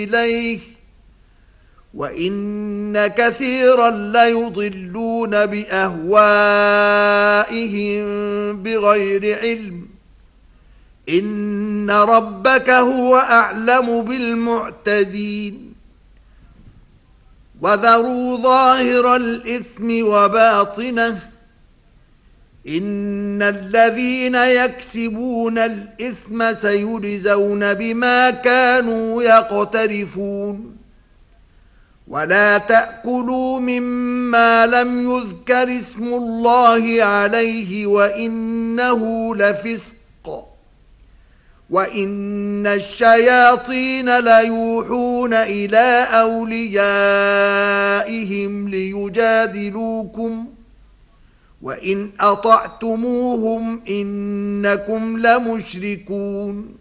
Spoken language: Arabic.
إليه وإن كثيرا ليضلون بأهوائهم بغير علم إن ربك هو أعلم بالمعتدين وذروا ظاهر الإثم وباطنه إن الذين يكسبون الإثم سيجزون بما كانوا يقترفون ولا تأكلوا مما لم يذكر اسم الله عليه وإنه لفسق وإن الشياطين ليوحون إلى أوليائهم ليجادلوكم وإن أطعتموهم إنكم لمشركون